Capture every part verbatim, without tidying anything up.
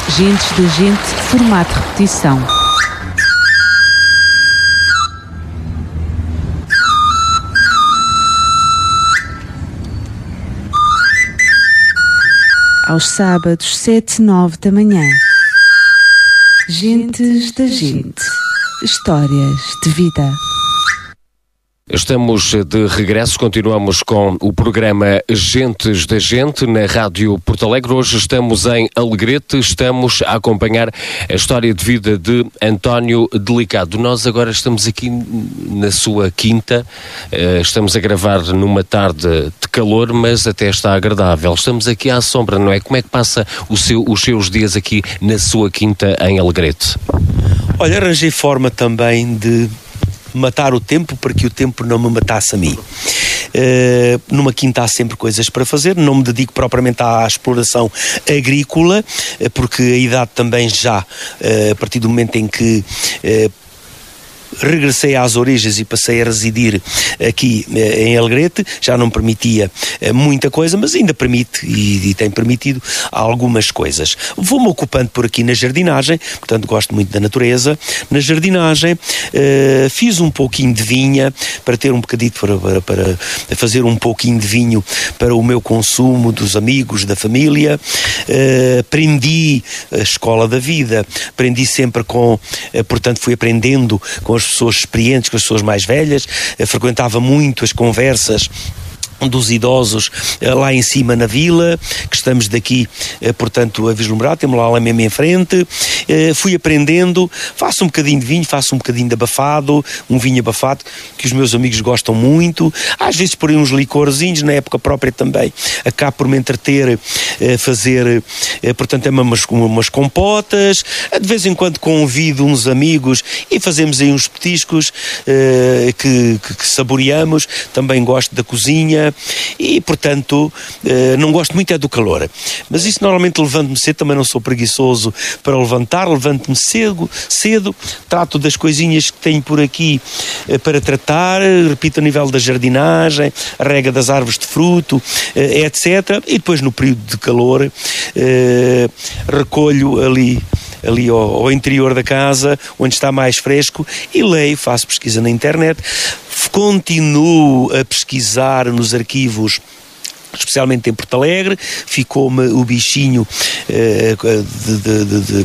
Gentes da Gente, formato repetição. Aos sábados, sete, nove da manhã. Gentes da Gente. Histórias de vida. Estamos de regresso, continuamos com o programa Gentes da Gente na Rádio Porto Alegre. Hoje estamos em Alegrete, estamos a acompanhar a história de vida de António Delicado. Nós agora estamos aqui na sua quinta, estamos a gravar numa tarde de calor, mas até está agradável. Estamos aqui à sombra, não é? Como é que passa o seu, os seus dias aqui na sua quinta em Alegrete? Olha, arranjei forma também de matar o tempo para que o tempo não me matasse a mim. Uh, numa quinta há sempre coisas para fazer, não me dedico propriamente à exploração agrícola, uh, porque a idade também já, uh, a partir do momento em que uh, regressei às origens e passei a residir aqui eh, em Alegrete, já não permitia eh, muita coisa, mas ainda permite e, e tem permitido algumas coisas. Vou-me ocupando por aqui na jardinagem, portanto gosto muito da natureza. Na jardinagem eh, fiz um pouquinho de vinha para ter um bocadinho, para, para, para fazer um pouquinho de vinho para o meu consumo, dos amigos, da família. Eh, aprendi a escola da vida, aprendi sempre com, eh, portanto fui aprendendo com as pessoas experientes, com as pessoas mais velhas, eh, frequentava muito as conversas dos idosos lá em cima na vila, que estamos daqui, portanto, a vislumbrar, temos lá, lá mesmo em frente. Fui aprendendo, faço um bocadinho de vinho, faço um bocadinho de abafado, um vinho abafado, que os meus amigos gostam muito. Às vezes por aí uns licorzinhos, na época própria também, acabo por me entreter, fazer, portanto, é umas, umas compotas. De vez em quando convido uns amigos e fazemos aí uns petiscos que, que, que saboreamos. Também gosto da cozinha. E, portanto, não gosto muito é do calor. Mas isso normalmente levanto-me cedo, também não sou preguiçoso para levantar, levanto-me cedo, cedo, trato das coisinhas que tenho por aqui para tratar, repito, a nível da jardinagem, a rega das árvores de fruto, etcétera. E depois, no período de calor, recolho ali ali ao, ao interior da casa, onde está mais fresco, e leio, faço pesquisa na internet, continuo a pesquisar nos arquivos, especialmente em Porto Alegre. Ficou-me o bichinho eh, de, de, de, de,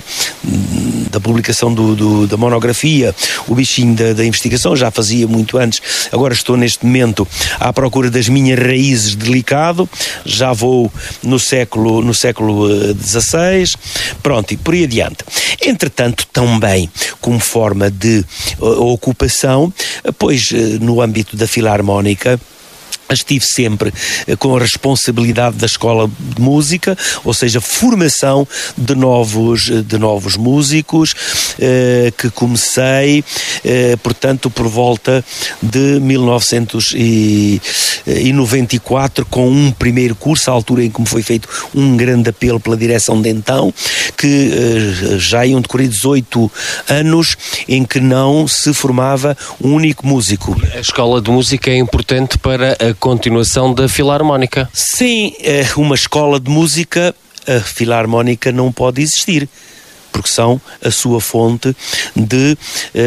da publicação do, do, da monografia, o bichinho da, da investigação, já fazia muito antes, agora estou neste momento à procura das minhas raízes de Delicado, já vou no século, no século dezasseis, pronto, e por aí adiante. Entretanto, também como forma de uh, ocupação, pois uh, no âmbito da Filarmónica, estive sempre com a responsabilidade da escola de música, ou seja, formação de novos, de novos músicos, eh, que comecei, eh, portanto, por volta de mil novecentos e noventa e quatro, com um primeiro curso, à altura em que me foi feito um grande apelo pela direção de então, que eh, já iam decorrer dezoito anos em que não se formava um único músico. A escola de música é importante para a continuação da Filarmónica. Sem uma escola de música, a Filarmónica não pode existir, porque são a sua fonte de,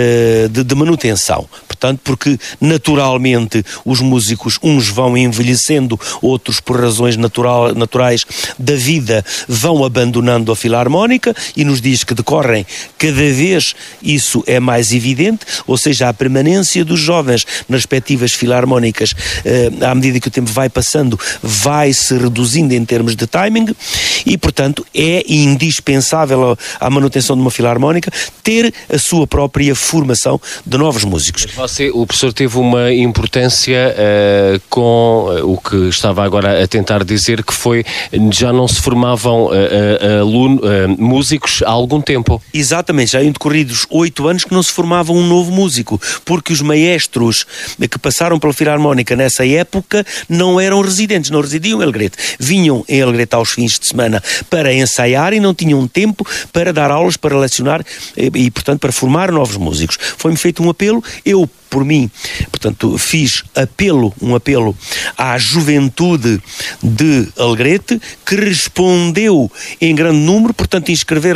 de, de manutenção. Portanto, porque naturalmente os músicos, uns vão envelhecendo, outros por razões natural, naturais da vida vão abandonando a Filarmónica, e nos dias que decorrem cada vez isso é mais evidente, ou seja, a permanência dos jovens nas respectivas filarmónicas, eh, à medida que o tempo vai passando, vai se reduzindo em termos de timing, e portanto é indispensável à manutenção de uma filarmónica ter a sua própria formação de novos músicos. Você, o professor, teve uma importância uh, com uh, o que estava agora a tentar dizer, que foi, já não se formavam uh, uh, aluno, uh, músicos há algum tempo. Exatamente, já iam decorridos oito anos que não se formava um novo músico, porque os maestros que passaram pela Filarmónica nessa época não eram residentes, não residiam em Alegrete. Vinham em Alegrete aos fins de semana para ensaiar e não tinham tempo para dar aulas, para lecionar e, e portanto, para formar novos músicos. Foi-me feito um apelo, eu por mim, portanto, fiz apelo, um apelo à juventude de Alegrete, que respondeu em grande número, portanto, inscreveram